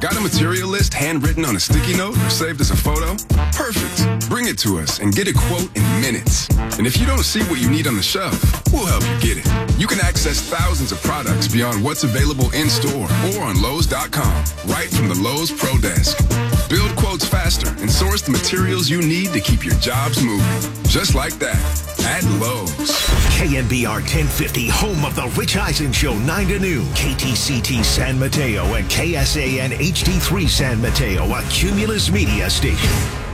Got a material list handwritten on a sticky note or saved as a photo? Perfect. Bring it to us and get a quote in minutes. And if you don't see what you need on the shelf, we'll help you get it. You can access thousands of products beyond what's available in-store or on Lowe's.com, right from the Lowe's Pro Desk. Build quotes faster and source the materials you need to keep your jobs moving. Just like that, at Lowe's. KNBR 1050, home of the Rich Eisen Show, 9 to noon. KTCT San Mateo and KSAN HD3 San Mateo, a Cumulus Media station.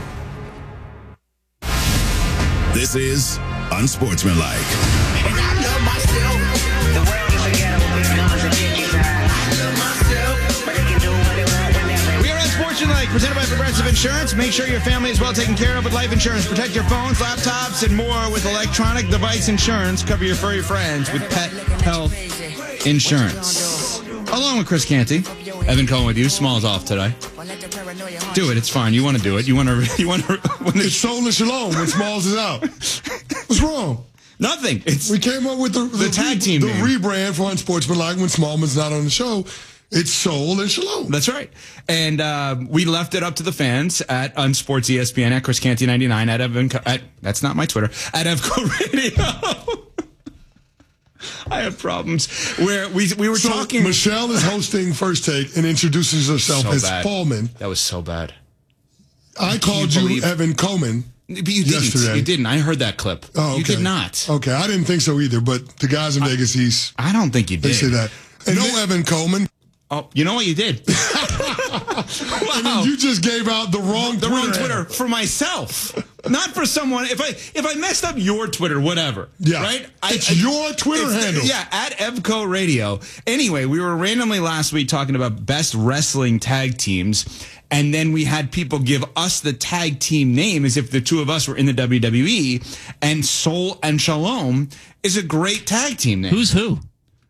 This is Unsportsmanlike. And I love myself. The world is a ghetto with guns and bitches. I love myself, but they can do what they want whenever. We are Unsportsmanlike, presented by Progressive Insurance. Make sure your family is well taken care of with life insurance. Protect your phones, laptops, and more with electronic device insurance. Cover your furry friends with pet health insurance. Along with Chris Canty, Evan Cohen with you. Small's off today. Do it. It's fine. You want to do it. You want to. It's Soul and Shalom when Smalls is out. What's wrong? Nothing. We came up with the tag team the name. rebrand for Unsportsmanlike when Smallman's not on the show. It's Soul and Shalom. That's right. And we left it up to the fans at Unsports ESPN, at Chris Canty 99, at Evan. That's not my Twitter. At Evco Radio. I have problems where we were talking. Michelle is hosting First Take and introduces herself as bad. Fallman. That was so bad. I called you Evan Coleman. But you yesterday. didn't. You didn't. I heard that clip. Oh, okay. You did not. Okay, I didn't think so either. But the guys in Vegas, I don't think you did. They say that. And Evan Coleman. Oh, you know what you did? Wow. And then you just gave out the wrong Twitter for myself, not for someone. If I messed up your Twitter, whatever. Yeah, right. It's your Twitter handle. Yeah, at Evco Radio. Anyway, we were randomly last week talking about best wrestling tag teams. And then we had people give us the tag team name as if the two of us were in the WWE. And Soul and Shalom is a great tag team name. Who's who?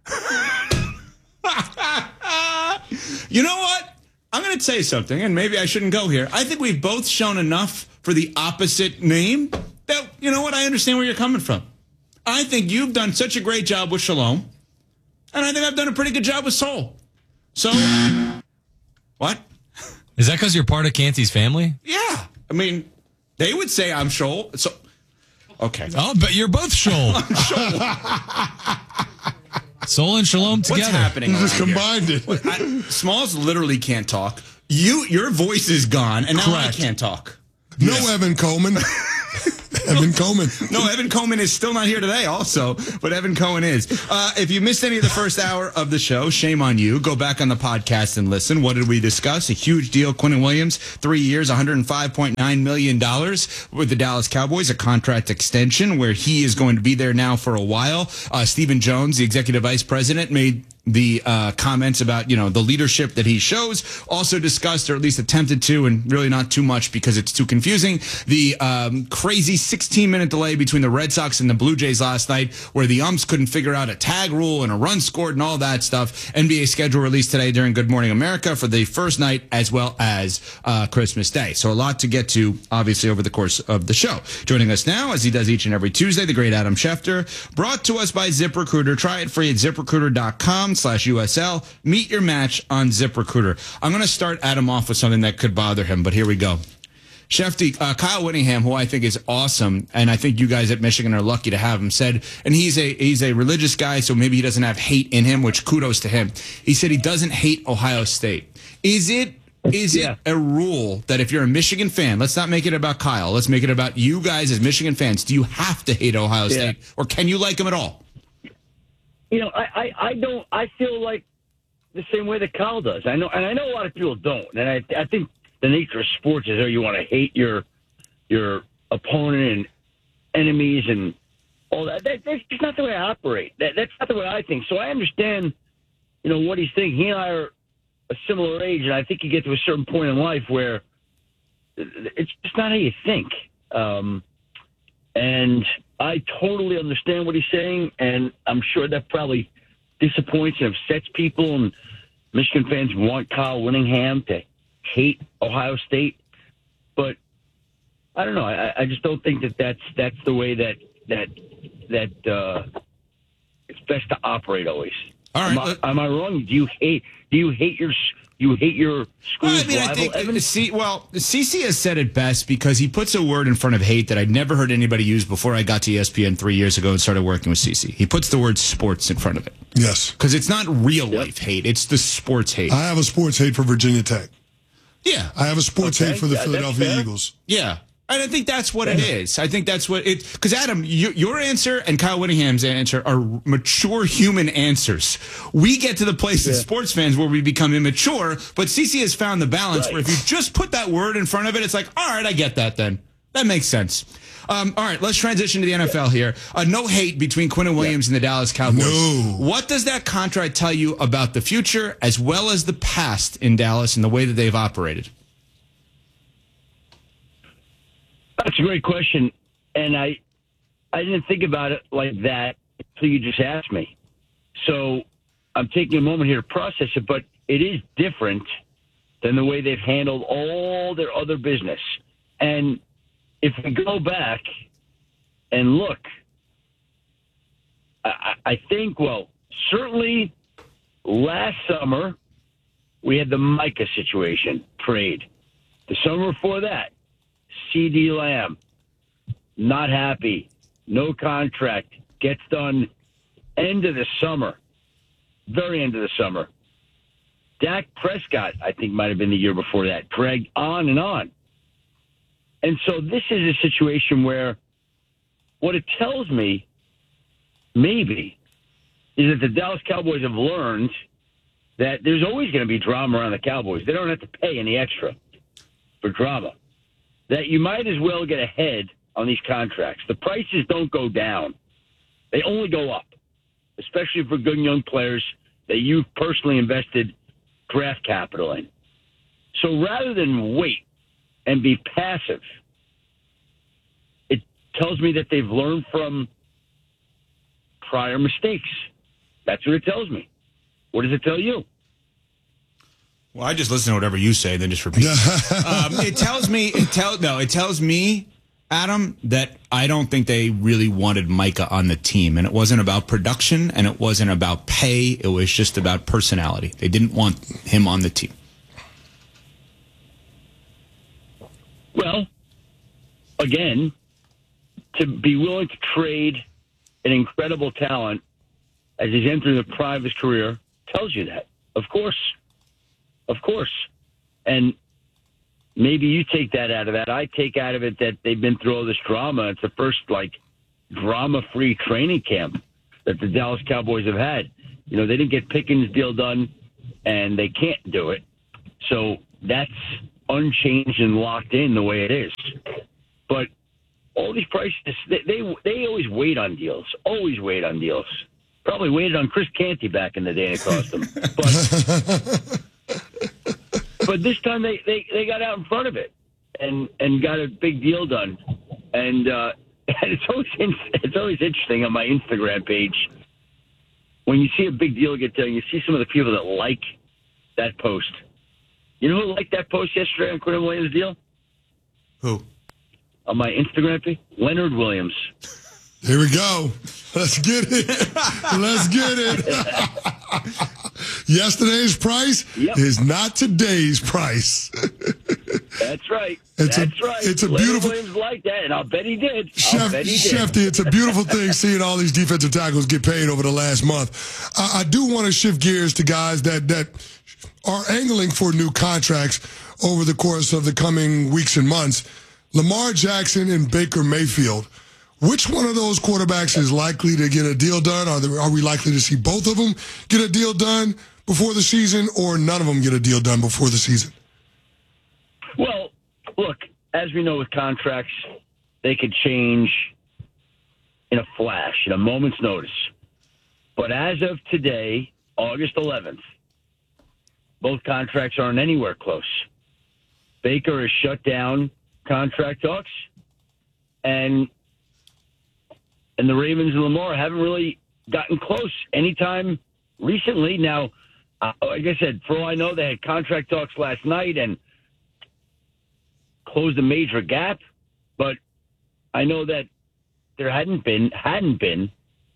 You know what? I'm going to say something, and maybe I shouldn't go here. I think we've both shown enough for the opposite name that, you know what, I understand where you're coming from. I think you've done such a great job with Shalom, and I think I've done a pretty good job with Soul. So, what? Is that because you're part of Canty's family? Yeah. I mean, they would say I'm Shoal. So, okay. Oh, but you're both Shoal. I'm Shoal. Soul and Shalom together. What's happening? You just combined it. Smalls literally can't talk. Your voice is gone, and now Correct. I can't talk. No, Evan Coleman. Evan Coleman. No, Evan Coleman is still not here today also, but Evan Cohen is. If you missed any of the first hour of the show, shame on you. Go back on the podcast and listen. What did we discuss? A huge deal. Quinnen Williams, 3 years, $105.9 million with the Dallas Cowboys, a contract extension where he is going to be there now for a while. Stephen Jones, the executive vice president, made the comments about, the leadership that he shows. Also discussed, or at least attempted to, and really not too much because it's too confusing, the crazy 16-minute delay between the Red Sox and the Blue Jays last night where the umps couldn't figure out a tag rule and a run scored and all that stuff. NBA schedule released today during Good Morning America for the first night as well as Christmas Day. So a lot to get to, obviously, over the course of the show. Joining us now, as he does each and every Tuesday, the great Adam Schefter, brought to us by ZipRecruiter. Try it free at ZipRecruiter.com/USL. Meet your match on ZipRecruiter. I'm going to start Adam off with something that could bother him, but here we go. Shefty, Kyle Whittingham, who I think is awesome, and I think you guys at Michigan are lucky to have him, said, and he's a religious guy, so maybe he doesn't have hate in him, which kudos to him. He said he doesn't hate Ohio State. Is it a rule that if you're a Michigan fan, let's not make it about Kyle, let's make it about you guys as Michigan fans, do you have to hate Ohio State, or can you like them at all? I don't. I feel like the same way that Kyle does. I know a lot of people don't, and I think the nature of sports is you want to hate your opponent and enemies and all that. That's just not the way I operate. That's not the way I think. So I understand, what he's thinking. He and I are a similar age, and I think you get to a certain point in life where it's just not how you think. And I totally understand what he's saying, and I'm sure that probably disappoints and upsets people. And Michigan fans want Kyle Whittingham to hate Ohio State, but I don't know. I just don't think that's the way that it's best to operate always. All right. Am I wrong? Do you hate your school's I mean, rival, I think Evan? CC has said it best because he puts a word in front of hate that I'd never heard anybody use before I got to ESPN 3 years ago and started working with CC. He puts the word sports in front of it. Yes. Because it's not real life hate; it's the sports hate. I have a sports hate for Virginia Tech. Yeah. I have a sports hate for the that's Philadelphia fair. Eagles. Yeah. And I think that's what it is. I think that's what it... Because, Adam, your answer and Kyle Whittingham's answer are mature human answers. We get to the place as sports fans where we become immature, but CC has found the balance where if you just put that word in front of it, it's like, all right, I get that then. That makes sense. All right, let's transition to the NFL here. No hate between Quinnen Williams and the Dallas Cowboys. No. What does that contract tell you about the future as well as the past in Dallas and the way that they've operated? That's a great question, and I didn't think about it like that until you just asked me. So I'm taking a moment here to process it, but it is different than the way they've handled all their other business. And if we go back and look, I think, well, certainly last summer we had the Micah situation, trade. The summer before that, C.D. Lamb, not happy, no contract, gets done end of the summer, very end of the summer. Dak Prescott, I think, might have been the year before that, dragged on and on. And so this is a situation where what it tells me, maybe, is that the Dallas Cowboys have learned that there's always going to be drama around the Cowboys. They don't have to pay any extra for drama. That you might as well get ahead on these contracts. The prices don't go down. They only go up, especially for good young players that you've personally invested draft capital in. So rather than wait and be passive, it tells me that they've learned from prior mistakes. That's what it tells me. What does it tell you? Well, I just listen to whatever you say, then just repeat. It tells me, Adam, that I don't think they really wanted Micah on the team. And it wasn't about production and it wasn't about pay. It was just about personality. They didn't want him on the team. Well, again, to be willing to trade an incredible talent as he's entering the prime of his career tells you that. Of course. And maybe you take that out of that. I take out of it that they've been through all this drama. It's the first, drama-free training camp that the Dallas Cowboys have had. You know, they didn't get Pickens' deal done, and they can't do it. So that's unchanged and locked in the way it is. But all these prices, they always wait on deals. Always wait on deals. Probably waited on Chris Canty back in the day and it cost them. But this time they got out in front of it and got a big deal done. And it's always interesting on my Instagram page when you see a big deal get done. You see some of the people that like that post. You know who liked that post yesterday on Quinnen Williams' deal? Who? On my Instagram page? Leonard Williams. Here we go. Let's get it. Let's get it. Yesterday's price is not today's price. That's right. It's a Leonard beautiful. Williams liked that, and I'll bet he did. Shefty, it's a beautiful thing seeing all these defensive tackles get paid over the last month. I do want to shift gears to guys that are angling for new contracts over the course of the coming weeks and months. Lamar Jackson and Baker Mayfield. Which one of those quarterbacks is likely to get a deal done? Are we likely to see both of them get a deal done before the season, or none of them get a deal done before the season? Well, look, as we know with contracts, they could change in a flash, in a moment's notice. But as of today, August 11th, both contracts aren't anywhere close. Baker has shut down contract talks, and the Ravens and Lamar haven't really gotten close anytime recently. Now, like I said, for all I know, they had contract talks last night and closed a major gap. But I know that there hadn't been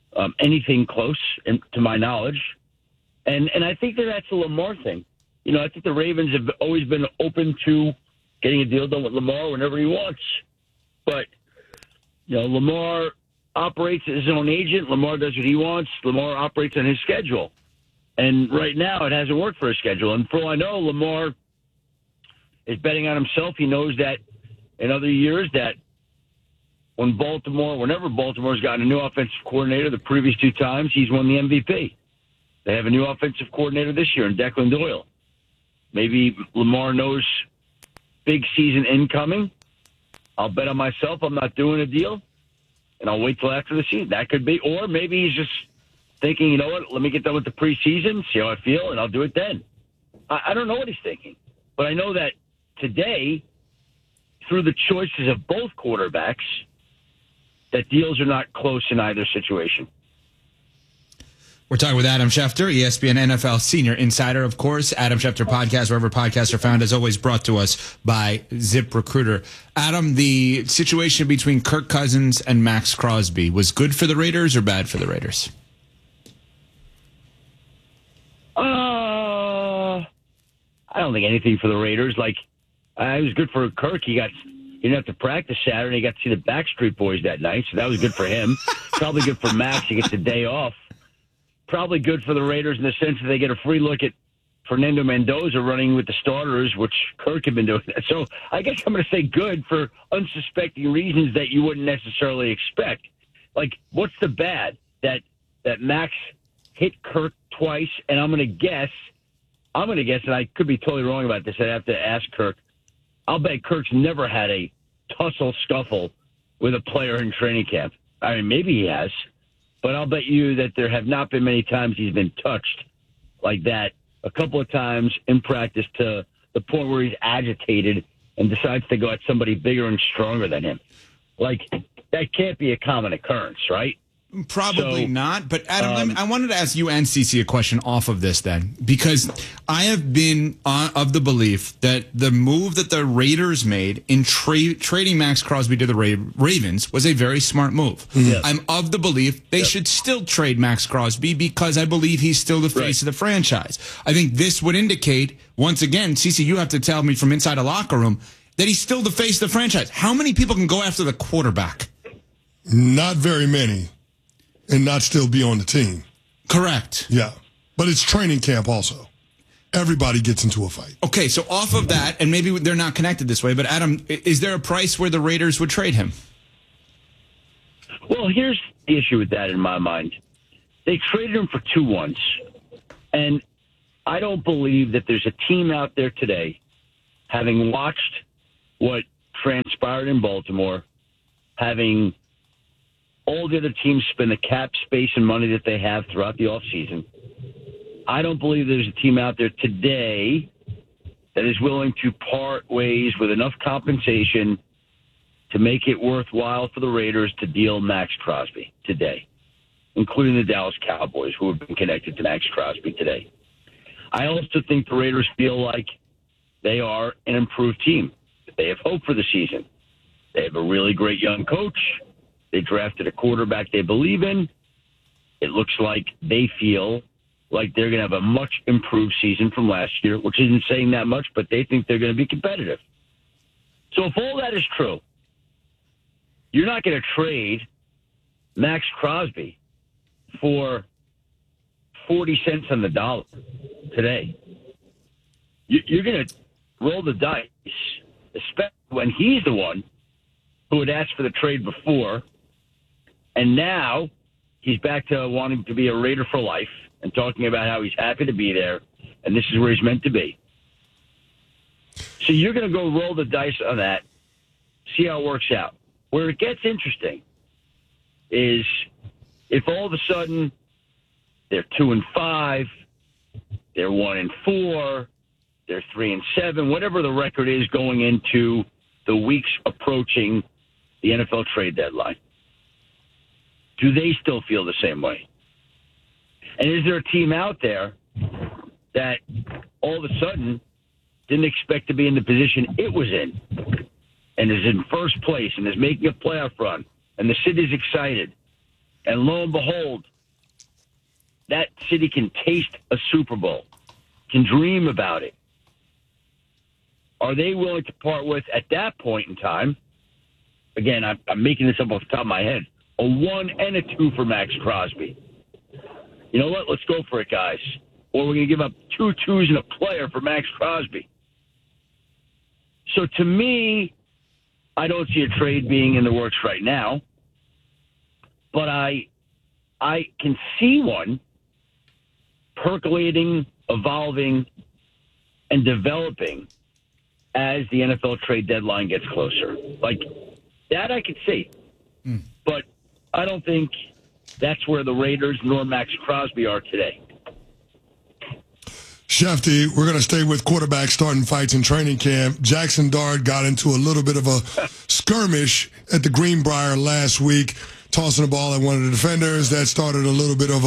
anything close, to my knowledge. And I think that's a Lamar thing. You know, I think the Ravens have always been open to getting a deal done with Lamar whenever he wants. But, you know, Lamar operates as his own agent. Lamar does what he wants. Lamar operates on his schedule. And right now it hasn't worked for his schedule. And for all I know, Lamar is betting on himself. He knows that in other years that whenever Baltimore's gotten a new offensive coordinator the previous two times, he's won the MVP. They have a new offensive coordinator this year in Declan Doyle. Maybe Lamar knows big season incoming. I'll bet on myself I'm not doing a deal, and I'll wait till after the season. That could be. Or maybe he's just thinking, you know what, let me get done with the preseason, see how I feel, and I'll do it then. I don't know what he's thinking. But I know that today, through the choices of both quarterbacks, that deals are not close in either situation. We're talking with Adam Schefter, ESPN NFL senior insider, of course. Adam Schefter podcast, wherever podcasts are found, as always brought to us by ZipRecruiter. Adam, the situation between Kirk Cousins and Max Crosby was good for the Raiders or bad for the Raiders? I don't think anything for the Raiders. Like, it was good for Kirk. He didn't have to practice Saturday. He got to see the Backstreet Boys that night, so that was good for him. Probably good for Max. He gets a day off. Probably good for the Raiders in the sense that they get a free look at Fernando Mendoza running with the starters, which Kirk had been doing. So I guess I'm going to say good for unsuspecting reasons that you wouldn't necessarily expect. Like, what's the bad? That Max hit Kirk twice, and I'm going to guess, and I could be totally wrong about this. I'd have to ask Kirk. I'll bet Kirk's never had a tussle scuffle with a player in training camp. I mean, maybe he has. But I'll bet you that there have not been many times he's been touched like that. A couple of times in practice to the point where he's agitated and decides to go at somebody bigger and stronger than him. Like, that can't be a common occurrence, right? Probably not. But, Adam, I wanted to ask you and CeCe a question off of this then, because I have been of the belief that the move that the Raiders made in trading Max Crosby to the Ravens was a very smart move. Yes. I'm of the belief they should still trade Max Crosby because I believe he's still the face of the franchise. I think this would indicate, once again, CeCe, you have to tell me from inside a locker room, that he's still the face of the franchise. How many people can go after the quarterback? Not very many. And not still be on the team. Correct. Yeah. But it's training camp also. Everybody gets into a fight. Okay, so off of that, and maybe they're not connected this way, but Adam, is there a price where the Raiders would trade him? Well, here's the issue with that in my mind. They traded him for 2 once. And I don't believe that there's a team out there today, having watched what transpired in Baltimore, having all the other teams spend the cap space and money that they have throughout the offseason. I don't believe there's a team out there today that is willing to part ways with enough compensation to make it worthwhile for the Raiders to deal Max Crosby today, including the Dallas Cowboys, who have been connected to Max Crosby today. I also think the Raiders feel like they are an improved team. They have hope for the season. They have a really great young coach. They drafted a quarterback they believe in. It looks like they feel like they're going to have a much improved season from last year, which isn't saying that much, but they think they're going to be competitive. So if all that is true, you're not going to trade Max Crosby for 40 cents on the dollar today. You're going to roll the dice, especially when he's the one who had asked for the trade before. And now he's back to wanting to be a Raider for life and talking about how he's happy to be there, and this is where he's meant to be. So you're going to go roll the dice on that, see how it works out. Where it gets interesting is if all of a sudden they're 2-5, they're 1-4, they're 3-7, whatever the record is going into the weeks approaching the NFL trade deadline. Do they still feel the same way? And is there a team out there that all of a sudden didn't expect to be in the position it was in and is in first place and is making a playoff run and the city's excited and lo and behold, that city can taste a Super Bowl, can dream about it. Are they willing to part with, at that point in time, again, I'm making this up off the top of my head, a 1 and a 2 for Max Crosby? You know what? Let's go for it, guys. Or we're going to give up 2 2s and a player for Max Crosby. So to me, I don't see a trade being in the works right now. But I can see one percolating, evolving, and developing as the NFL trade deadline gets closer. Like, that I could see. But I don't think that's where the Raiders nor Max Crosby are today. Shefty, we're going to stay with quarterback starting fights in training camp. Jackson Dart got into a little bit of a skirmish at the Greenbrier last week, tossing the ball at one of the defenders. That started a little bit of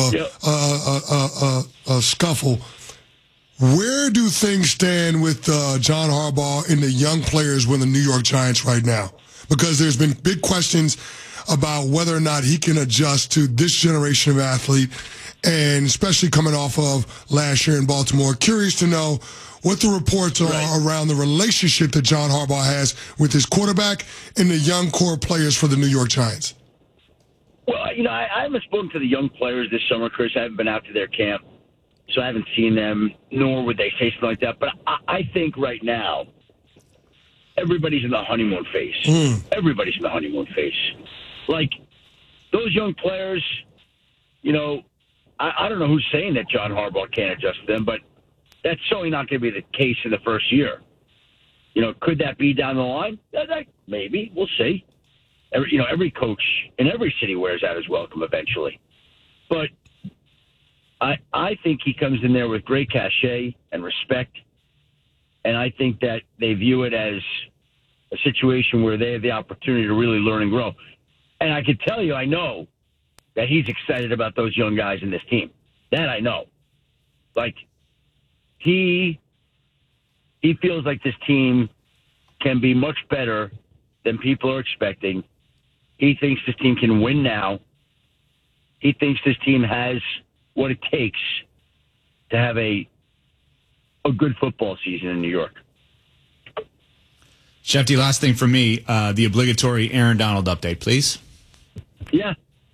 a scuffle. Where do things stand with John Harbaugh and the young players with the New York Giants right now? Because there's been big questions about whether or not he can adjust to this generation of athlete, and especially coming off of last year in Baltimore. Curious to know what the reports are around the relationship that John Harbaugh has with his quarterback and the young core players for the New York Giants. Well, you know, I haven't spoken to the young players this summer, Chris. I haven't been out to their camp, so I haven't seen them, nor would they say something like that. But I think right now, everybody's in the honeymoon phase. Everybody's in the honeymoon phase. Like, those young players, you know, I don't know who's saying that John Harbaugh can't adjust to them, but that's certainly not going to be the case in the first year. You know, could that be down the line? Maybe. We'll see. Every coach in every city wears out his welcome eventually. But I think he comes in there with great cachet and respect, and I think that they view it as a situation where they have the opportunity to really learn and grow. And I can tell you, I know that he's excited about those young guys in this team. That I know. Like, he feels like this team can be much better than people are expecting. He thinks this team can win now. He thinks this team has what it takes to have a good football season in New York. Shefty, last thing for me, the obligatory Aaron Donald update, please. Yeah.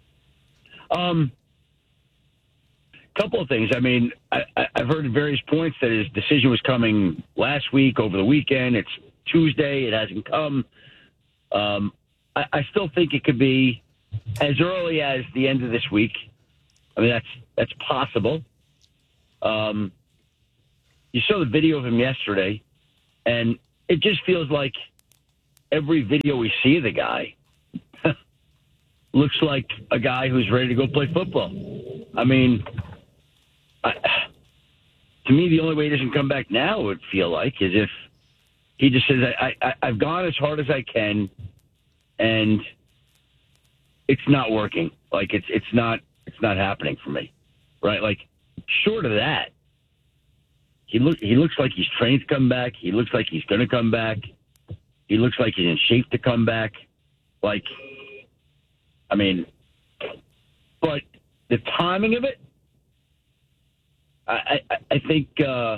Couple of things. I mean, I've heard at various points that his decision was coming last week, over the weekend. It's Tuesday. It hasn't come. I still think it could be as early as the end of this week. I mean, that's possible. You saw the video of him yesterday, and it just feels like every video we see of the guy looks like a guy who's ready to go play football. I mean, to me, the only way he doesn't come back now, would feel like, is if he just says, I've gone as hard as I can, and it's not working. Like, it's not happening for me, right? Like, short of that, he looks like he's trained to come back. He looks like he's going to come back. He looks like he's in shape to come back. Like, I mean, but the timing of it, I think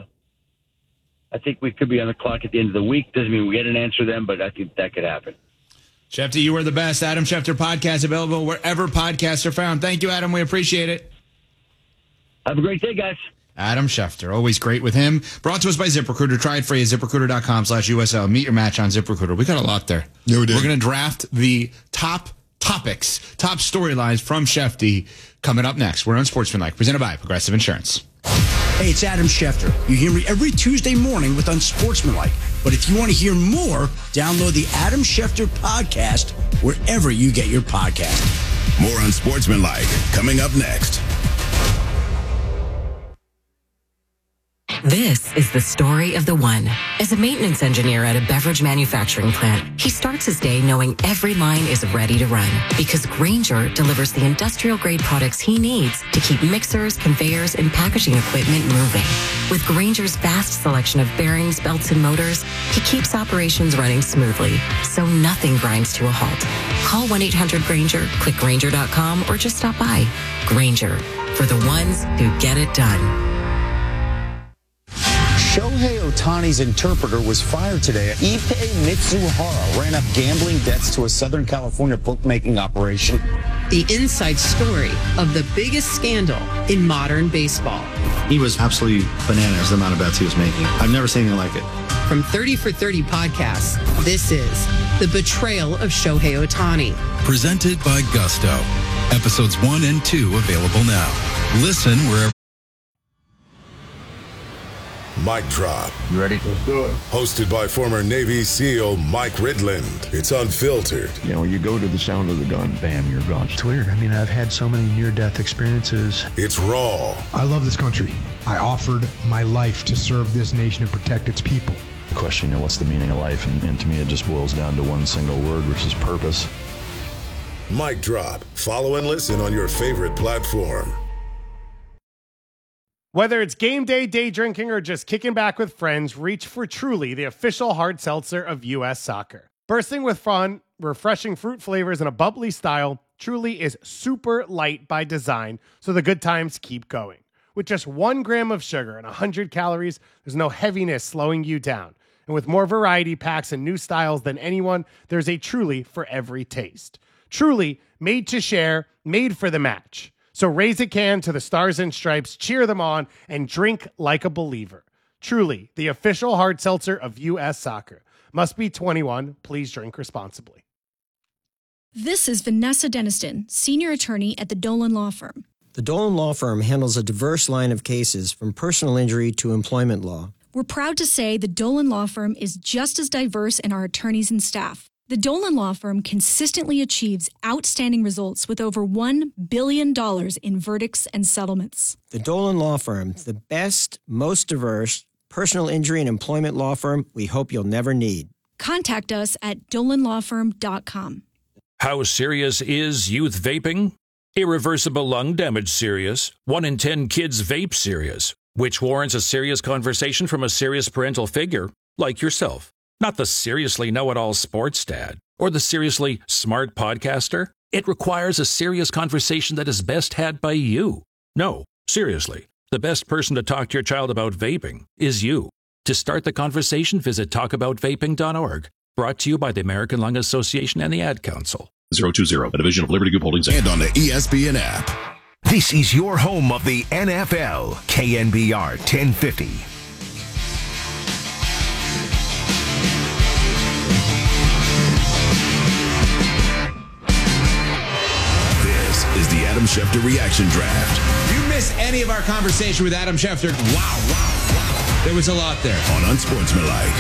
we could be on the clock at the end of the week. Doesn't mean we get an answer then, but I think that could happen. Shefty, you are the best. Adam Schefter podcast available wherever podcasts are found. Thank you, Adam. We appreciate it. Have a great day, guys. Adam Schefter, always great with him. Brought to us by ZipRecruiter. Try it free at ZipRecruiter.com/USL. Meet your match on ZipRecruiter. We got a lot there. Yeah, we did. We're going to draft the top topics, top storylines from Shefty coming up next. We're on Sportsmanlike, presented by Progressive Insurance. Hey, it's Adam Schefter. You hear me every Tuesday morning with Unsportsmanlike. But if you want to hear more, download the Adam Schefter podcast wherever you get your podcast. More Unsportsmanlike coming up next. This is the story of the one. As a maintenance engineer at a beverage manufacturing plant, he starts his day knowing every line is ready to run because Grainger delivers the industrial-grade products he needs to keep mixers, conveyors, and packaging equipment moving. With Grainger's vast selection of bearings, belts, and motors, he keeps operations running smoothly, so nothing grinds to a halt. Call 1-800-GRAINGER, click Grainger.com, or just stop by. Grainger, for the ones who get it done. Shohei Ohtani's interpreter was fired today. Ippei Mitsuhara ran up gambling debts to a Southern California bookmaking operation. The inside story of the biggest scandal in modern baseball. He was absolutely bananas, the amount of bets he was making. I've never seen anything like it. From 30 for 30 podcasts, this is The Betrayal of Shohei Ohtani. Presented by Gusto. Episodes 1 and 2 available now. Listen wherever. Mic Drop. You ready? Let's do it. Hosted by former Navy SEAL Mike Ridland. It's unfiltered. You know, you go to the sound of the gun, bam, you're gone. It's weird. I mean, I've had so many near-death experiences. It's raw. I love this country. I offered my life to serve this nation and protect its people. The question, what's the meaning of life? And to me, it just boils down to one single word, which is purpose. Mic Drop. Follow and listen on your favorite platform. Whether it's game day, day drinking, or just kicking back with friends, reach for Truly, the official hard seltzer of U.S. Soccer. Bursting with fun, refreshing fruit flavors, and a bubbly style, Truly is super light by design, so the good times keep going. With just 1 gram of sugar and 100 calories, there's no heaviness slowing you down. And with more variety packs and new styles than anyone, there's a Truly for every taste. Truly, made to share, made for the match. So raise a can to the Stars and Stripes, cheer them on, and drink like a believer. Truly, the official hard seltzer of U.S. Soccer. Must be 21. Please drink responsibly. This is Vanessa Deniston, senior attorney at the Dolan Law Firm. The Dolan Law Firm handles a diverse line of cases from personal injury to employment law. We're proud to say the Dolan Law Firm is just as diverse in our attorneys and staff. The Dolan Law Firm consistently achieves outstanding results with over $1 billion in verdicts and settlements. The Dolan Law Firm, the best, most diverse personal injury and employment law firm we hope you'll never need. Contact us at dolanlawfirm.com. How serious is youth vaping? Irreversible lung damage serious. 1 in 10 kids vape serious, which warrants a serious conversation from a serious parental figure like yourself. Not the seriously know-it-all sports dad or the seriously smart podcaster. It requires a serious conversation that is best had by you. No, seriously, the best person to talk to your child about vaping is you. To start the conversation, visit talkaboutvaping.org. Brought to you by the American Lung Association and the Ad Council. 020, a division of Liberty Group Holdings. And on the ESPN app. This is your home of the NFL, KNBR 1050. Is the Adam Schefter Reaction Draft. If you missed any of our conversation with Adam Schefter, wow. There was a lot there. On Unsportsmanlike.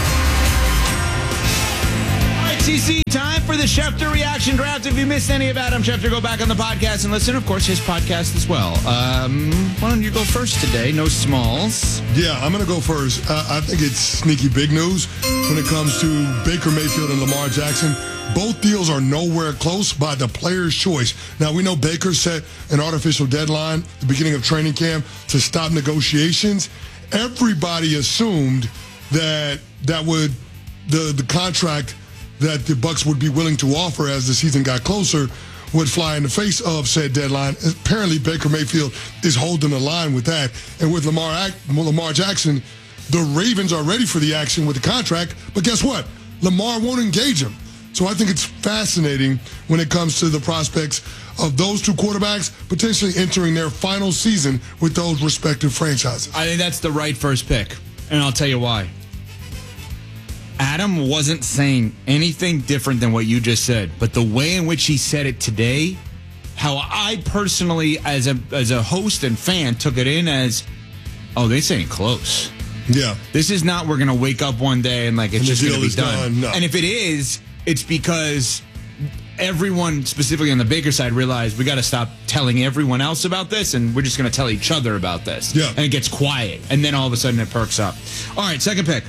All right, CC, time for the Schefter Reaction Draft. If you missed any of Adam Schefter, go back on the podcast and listen. Of course, his podcast as well. Why don't you go first today? No smalls. Yeah, I'm going to go first. I think it's sneaky big news when it comes to Baker Mayfield and Lamar Jackson. Both deals are nowhere close by the player's choice. Now, we know Baker set an artificial deadline at the beginning of training camp to stop negotiations. Everybody assumed that the contract that the Bucs would be willing to offer as the season got closer would fly in the face of said deadline. Apparently, Baker Mayfield is holding the line with that. And with Lamar Jackson, the Ravens are ready for the action with the contract. But guess what? Lamar won't engage him. So I think it's fascinating when it comes to the prospects of those two quarterbacks potentially entering their final season with those respective franchises. I think that's the right first pick, and I'll tell you why. Adam wasn't saying anything different than what you just said, but the way in which he said it today, how I personally, as a host and fan, took it in as, oh, this ain't close. Yeah. This is not we're going to wake up one day and it's just going to be done. No. And if it is, it's because everyone, specifically on the Baker side, realized we got to stop telling everyone else about this, and we're just going to tell each other about this. Yeah. And it gets quiet, and then all of a sudden it perks up. All right, second pick.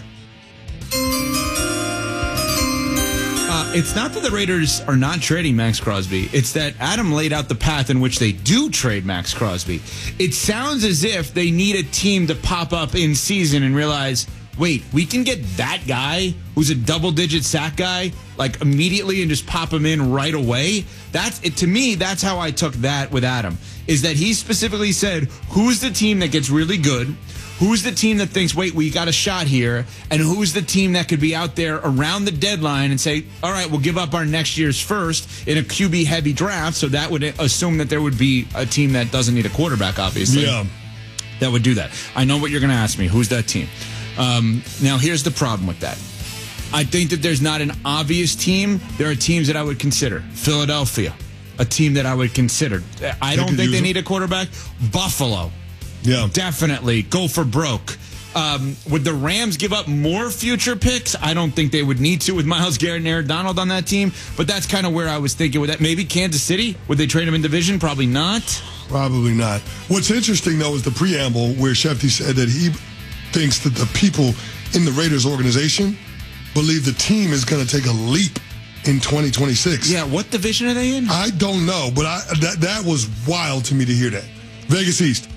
It's not that the Raiders are not trading Max Crosby. It's that Adam laid out the path in which they do trade Max Crosby. It sounds as if they need a team to pop up in season and realize, wait, we can get that guy who's a double-digit sack guy like immediately and just pop him in right away. That's it. To me, that's how I took that with Adam, is that he specifically said, who's the team that gets really good? Who's the team that thinks, wait, we got a shot here? And who's the team that could be out there around the deadline and say, all right, we'll give up our next year's first in a QB-heavy draft? So that would assume that there would be a team that doesn't need a quarterback, obviously. Yeah. That would do that. I know what you're going to ask me. Who's that team? Now, here's the problem with that. I think that there's not an obvious team. There are teams that I would consider. Philadelphia, a team that I would consider. I don't think they need a quarterback. Buffalo. Yeah, definitely go for broke. Would the Rams give up more future picks? I don't think they would need to with Myles Garrett and Aaron Donald on that team, but that's kind of where I was thinking with that. Maybe Kansas City? Would they trade him in division? Probably not. Probably not. What's interesting, though, is the preamble where Shefty said that he thinks that the people in the Raiders organization believe the team is going to take a leap in 2026. Yeah, what division are they in? I don't know, but that was wild to me to hear that. Vegas East.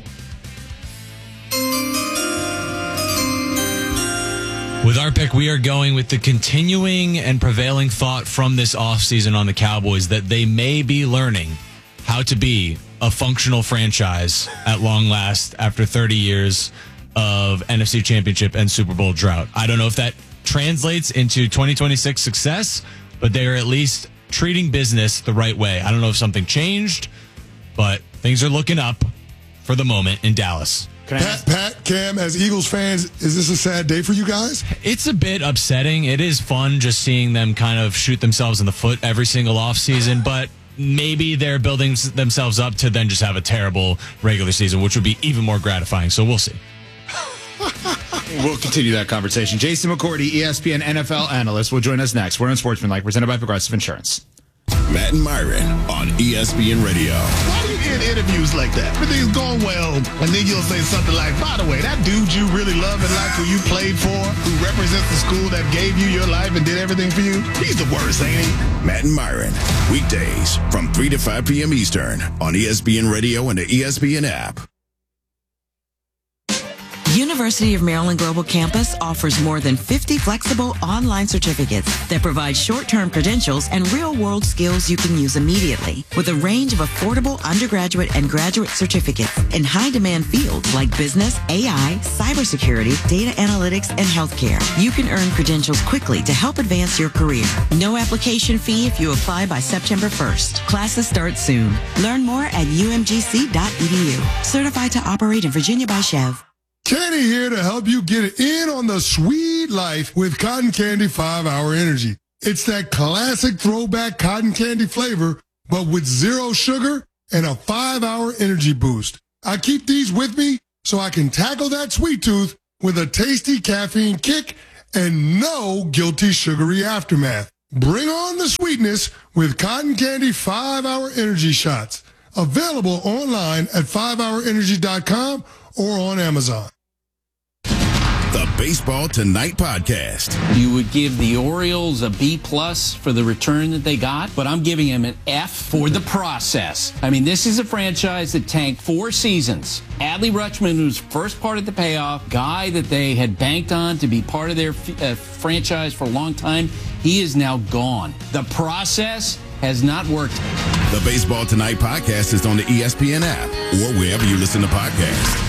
With our pick, we are going with the continuing and prevailing thought from this offseason on the Cowboys that they may be learning how to be a functional franchise at long last after 30 years of NFC Championship and Super Bowl drought. I don't know if that translates into 2026 success, but they are at least treating business the right way. I don't know if something changed, but things are looking up for the moment in Dallas. Pat, Cam, as Eagles fans, is this a sad day for you guys? It's a bit upsetting. It is fun just seeing them kind of shoot themselves in the foot every single offseason, but maybe they're building themselves up to then just have a terrible regular season, which would be even more gratifying. So we'll see. We'll continue that conversation. Jason McCourty, ESPN NFL analyst, will join us next. We're on Sportsmanlike, presented by Progressive Insurance. Matt and Myron on ESPN Radio. Why do you end interviews like that? Everything's going well, and then you'll say something like, by the way, that dude you really love and like, who you played for, who represents the school that gave you your life and did everything for you, he's the worst, ain't he? Matt and Myron, weekdays from 3 to 5 p.m. Eastern on ESPN Radio and the ESPN app. University of Maryland Global Campus offers more than 50 flexible online certificates that provide short-term credentials and real-world skills you can use immediately. With a range of affordable undergraduate and graduate certificates in high-demand fields like business, AI, cybersecurity, data analytics, and healthcare, you can earn credentials quickly to help advance your career. No application fee if you apply by September 1st. Classes start soon. Learn more at umgc.edu. Certified to operate in Virginia by Chev. Kenny here to help you get in on the sweet life with Cotton Candy 5-Hour Energy. It's that classic throwback cotton candy flavor, but with 0 sugar and a 5-hour energy boost. I keep these with me so I can tackle that sweet tooth with a tasty caffeine kick and no guilty sugary aftermath. Bring on the sweetness with Cotton Candy 5-Hour Energy Shots. Available online at 5hourenergy.com or on Amazon. The Baseball Tonight podcast. You would give the Orioles a B+ for the return that they got, but I'm giving them an F for the process. I mean, this is a franchise that tanked 4 seasons. Adley Rutschman, who's first part of the payoff, guy that they had banked on to be part of their franchise for a long time, he is now gone. The process has not worked. The Baseball Tonight podcast is on the ESPN app or wherever you listen to podcasts.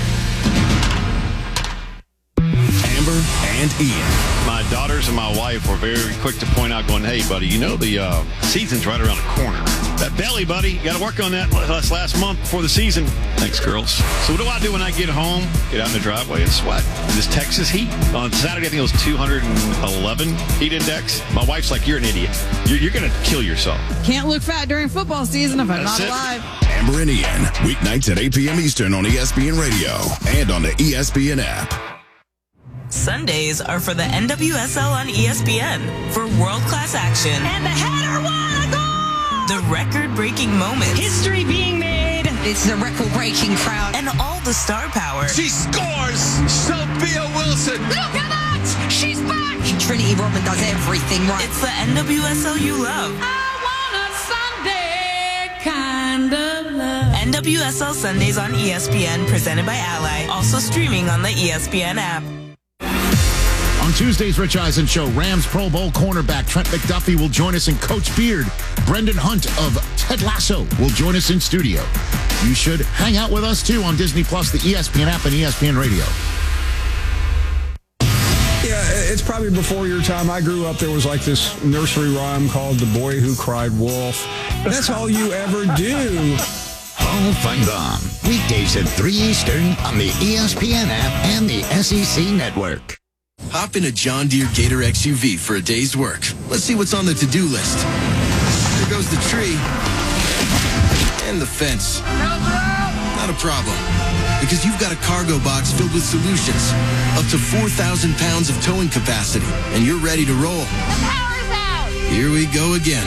Amber and Ian. My daughters and my wife were very quick to point out, going, hey, buddy, you know the season's right around the corner. That belly, buddy, you got to work on that last month before the season. Thanks, girls. So what do I do when I get home? Get out in the driveway and sweat. This Texas heat. On Saturday, I think it was 211 heat index. My wife's like, you're an idiot. You're going to kill yourself. Can't look fat during football season if I'm not alive. Amber and Ian, weeknights at 8 p.m. Eastern on ESPN Radio and on the ESPN app. Sundays are for the NWSL on ESPN for world-class action. And the header won a goal! The record-breaking moments. History being made. It's the record-breaking crowd. And all the star power. She scores! Sophia Wilson! Look at that! She's back! Trinity Rodman does everything right. It's the NWSL you love. Kind of love. NWSL Sundays on ESPN, presented by Ally. Also streaming on the ESPN app. On Tuesday's Rich Eisen Show, Rams Pro Bowl cornerback Trent McDuffie will join us in Coach Beard. Brendan Hunt of Ted Lasso will join us in studio. You should hang out with us, too, on Disney+, the ESPN app, and ESPN Radio. Yeah, it's probably before your time. I grew up, there was like this nursery rhyme called The Boy Who Cried Wolf. That's all you ever do. Off and On. Weekdays at 3 Eastern on the ESPN app and the SEC Network. Hop in a John Deere Gator XUV for a day's work. Let's see what's on the to-do list. There goes the tree. And the fence. Not a problem. Because you've got a cargo box filled with solutions. Up to 4,000 pounds of towing capacity. And you're ready to roll. The power's out! Here we go again.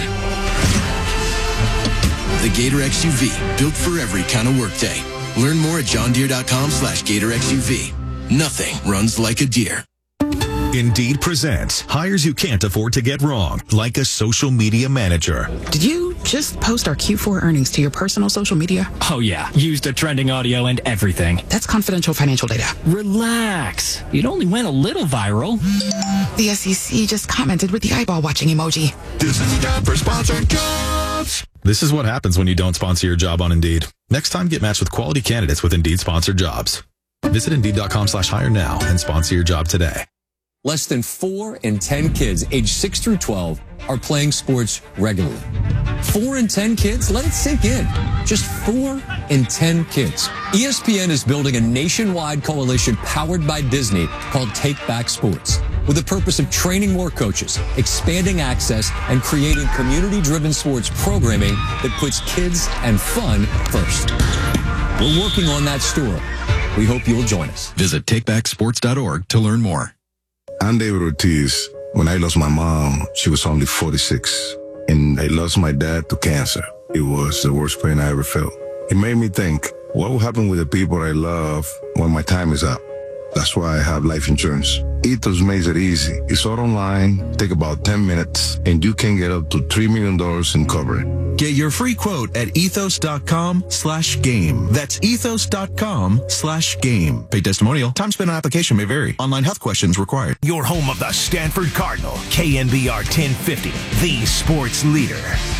The Gator XUV. Built for every kind of workday. Learn more at johndeere.com/Gator XUV. Nothing runs like a deer. Indeed presents hires you can't afford to get wrong, like a social media manager. Did you just post our Q4 earnings to your personal social media? Oh, yeah. Used the trending audio and everything. That's confidential financial data. Relax. It only went a little viral. The SEC just commented with the eyeball watching emoji. This is time for sponsored jobs. This is what happens when you don't sponsor your job on Indeed. Next time, get matched with quality candidates with Indeed sponsored jobs. Visit Indeed.com/hire now and sponsor your job today. Less than 4 in 10 kids aged 6 through 12 are playing sports regularly. 4 in 10 kids? Let it sink in. Just 4 in 10 kids. ESPN is building a nationwide coalition powered by Disney called Take Back Sports, with the purpose of training more coaches, expanding access, and creating community-driven sports programming that puts kids and fun first. We're working on that story. We hope you'll join us. Visit takebacksports.org to learn more. I'm David Ortiz. When I lost my mom, she was only 46, and I lost my dad to cancer. It was the worst pain I ever felt. It made me think, what will happen with the people I love when my time is up? That's why I have life insurance. Ethos makes it easy. It's all online, take about 10 minutes, and you can get up to $3 million in coverage. Get your free quote at ethos.com/game. That's ethos.com/game. Paid testimonial. Time spent on application may vary. Online health questions required. Your home of the Stanford Cardinal. KNBR 1050, the sports leader.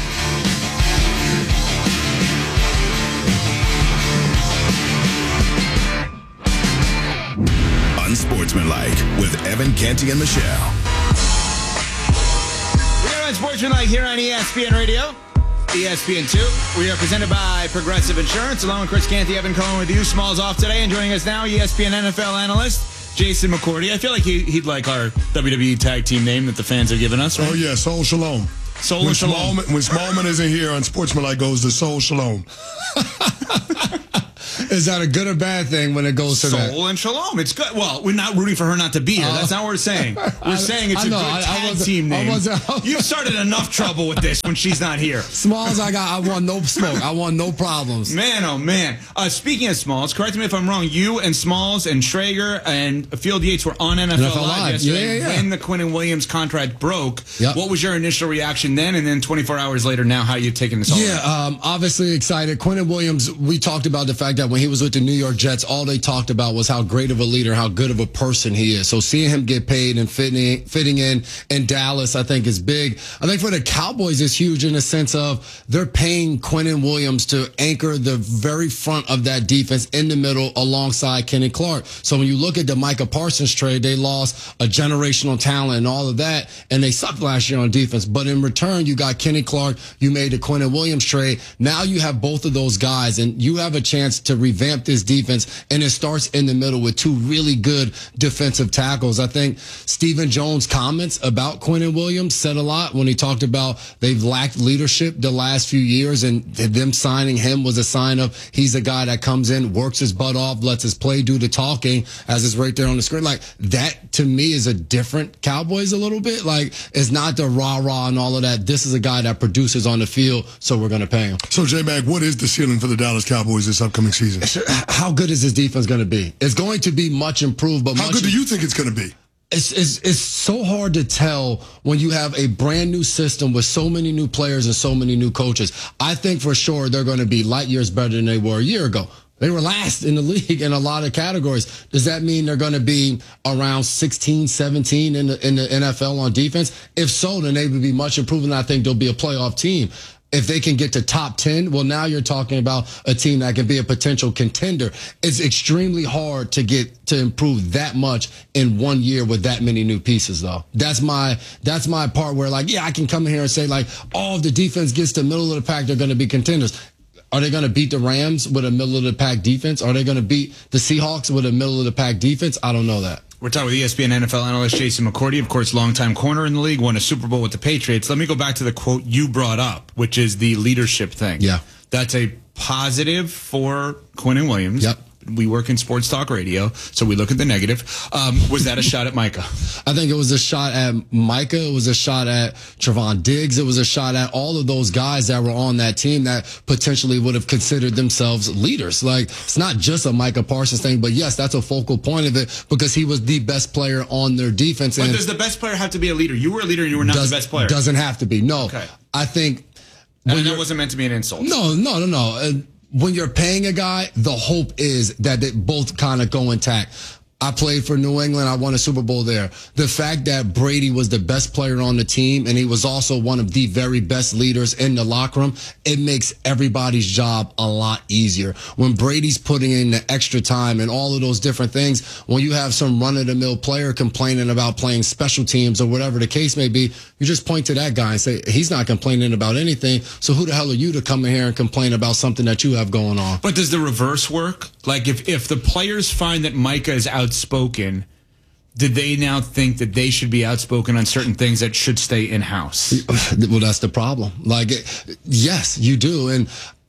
Unsportsmanlike with Evan Canty and Michelle. We're Unsportsmanlike here on ESPN Radio. ESPN2. We are presented by Progressive Insurance. Along with Chris Canty, Evan Cohen with you. Small's off today, and joining us now, ESPN NFL analyst Jason McCourty. I feel like he'd like our WWE tag team name that the fans have given us. Right? Oh, yeah, Soul Shalom. Soul and Shalom. When Smallman isn't here, Unsportsmanlike goes to Soul Shalom. Is that a good or bad thing when it goes to that? Soul and Shalom. It's good. Well, we're not rooting for her not to be here. That's not what we're saying. We're saying it's a good tag team name. You've started enough trouble with this when she's not here. Smalls, I want no smoke. I want no problems. Man, oh, man. Speaking of Smalls, correct me if I'm wrong, you and Smalls and Schrager and Field Yates were on NFL Live yesterday when the Quinnen Williams contract broke. Yep. What was your initial reaction then, and then 24 hours later now, how you taking this all out? Obviously excited. Quinnen Williams, we talked about the fact that when he was with the New York Jets, all they talked about was how great of a leader, how good of a person he is. So seeing him get paid and fitting in Dallas, I think is big. I think for the Cowboys, it's huge in the sense of they're paying Quinnen Williams to anchor the very front of that defense in the middle alongside Kenny Clark. So when you look at the Micah Parsons trade, they lost a generational talent and all of that, and they sucked last year on defense. But in return, you got Kenny Clark, you made the Quinnen Williams trade. Now you have both of those guys, and you have a chance to to revamp this defense, and it starts in the middle with two really good defensive tackles. I think Stephen Jones' comments about Quinnen Williams said a lot when he talked about they've lacked leadership the last few years, and them signing him was a sign of he's a guy that comes in, works his butt off, lets his play do the talking, as it's right there on the screen. Like, that to me is a different Cowboys a little bit. Like, it's not the rah-rah and all of that. This is a guy that produces on the field, so we're going to pay him. So, J-Mac, what is the ceiling for the Dallas Cowboys this upcoming season? How good is this defense going to be? It's going to be much improved. But how good do you think it's going to be? It's so hard to tell when you have a brand new system with so many new players and so many new coaches. I think for sure they're going to be light years better than they were a year ago. They were last in the league in a lot of categories. Does that mean they're going to be around 16, 17 in the NFL on defense? If so, then they would be much improved, and I think they'll be a playoff team. If they can get to top 10, well, now you're talking about a team that can be a potential contender. It's extremely hard to get to improve that much in 1 year with that many new pieces, though. That's my part where, like, yeah, I can come here and say, like, oh, if the defense gets to the middle of the pack, they're going to be contenders. Are they going to beat the Rams with a middle-of-the-pack defense? Are they going to beat the Seahawks with a middle-of-the-pack defense? I don't know that. We're talking with ESPN NFL analyst Jason McCourty, of course, longtime corner in the league, won a Super Bowl with the Patriots. Let me go back to the quote you brought up, which is the leadership thing. Yeah. That's a positive for Quinnen Williams. Yep. We work in sports talk radio, so we look at the negative. Was that a shot at Micah? I think it was a shot at Micah. It was a shot at Trevon Diggs. It was a shot at all of those guys that were on that team that potentially would have considered themselves leaders. Like, it's not just a Micah Parsons thing, but yes, that's a focal point of it because he was the best player on their defense. But does the best player have to be a leader? You were a leader and you were not the best player. Doesn't have to be. No. Okay. I think... And that wasn't meant to be an insult. No. When you're paying a guy, the hope is that they both kind of go intact. I played for New England. I won a Super Bowl there. The fact that Brady was the best player on the team and he was also one of the very best leaders in the locker room, it makes everybody's job a lot easier. When Brady's putting in the extra time and all of those different things, when you have some run-of-the-mill player complaining about playing special teams or whatever the case may be, you just point to that guy and say, he's not complaining about anything, so who the hell are you to come in here and complain about something that you have going on? But does the reverse work? Like, if the players find that Micah is outspoken, did they now think that they should be outspoken on certain things that should stay in-house? Well, that's the problem. Like, yes, you do. And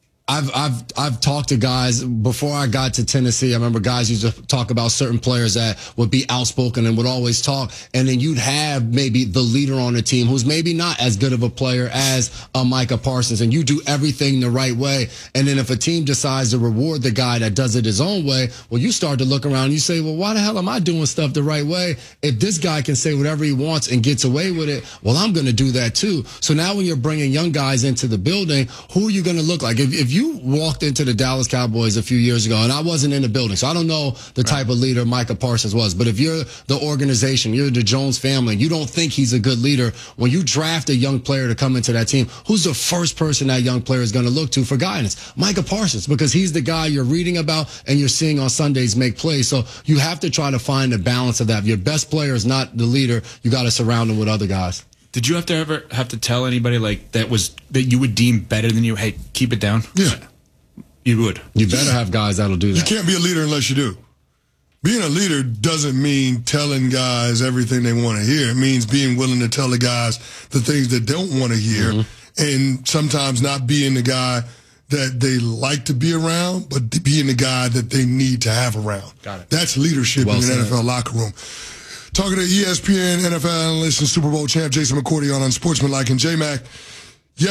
I've talked to guys before I got to Tennessee. I remember guys used to talk about certain players that would be outspoken and would always talk. And then you'd have maybe the leader on the team who's maybe not as good of a player as Micah Parsons. And you do everything the right way. And then if a team decides to reward the guy that does it his own way, well, you start to look around and you say, well, why the hell am I doing stuff the right way? If this guy can say whatever he wants and gets away with it, well, I'm going to do that too. So now when you're bringing young guys into the building, who are you going to look like? If you walked into the Dallas Cowboys a few years ago, and I wasn't in the building, so I don't know the type of leader Micah Parsons was, but if you're the organization, you're the Jones family, and you don't think he's a good leader, when you draft a young player to come into that team, who's the first person that young player is going to look to for guidance? Micah Parsons, because he's the guy you're reading about and you're seeing on Sundays make plays. So you have to try to find a balance of that. If your best player is not the leader, you got to surround him with other guys. Did you ever have to tell anybody like that you would deem better than you, hey, keep it down? Yeah. You would. You better have guys that'll do that. You can't be a leader unless you do. Being a leader doesn't mean telling guys everything they want to hear. It means being willing to tell the guys the things they don't want to hear, and sometimes not being the guy that they like to be around, but being the guy that they need to have around. Got it. That's leadership in an NFL locker room. Talking to ESPN NFL analyst and Super Bowl champ Jason McCourty on Unsportsmanlike and J-Mac.